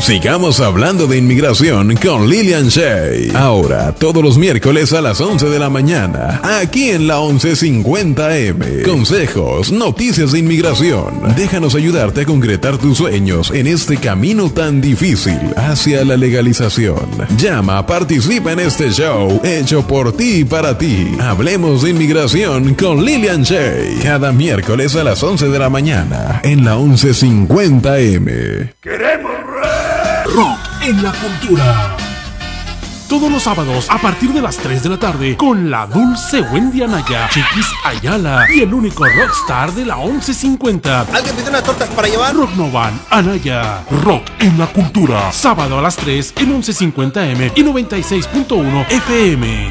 Sigamos hablando de inmigración con Lilian Shay. Ahora, todos los miércoles a las 11 de la mañana, aquí en la 1150M. Consejos, noticias de inmigración. Déjanos ayudarte a concretar tus sueños en este camino tan difícil hacia la legalización. Llama, participa en este show hecho por ti y para ti. Hablemos de inmigración con Lilian Shay. Cada miércoles a las 11 de la mañana en la 1150M. ¡Queremos rock en la cultura! Todos los sábados a partir de las 3 de la tarde con la dulce Wendy Anaya, Chiquis Ayala y el único rockstar de la 1150. ¿Alguien pide unas tortas para llevar? Rock Novan, Anaya. Rock en la cultura. Sábado a las 3 en 1150M y 96.1 FM.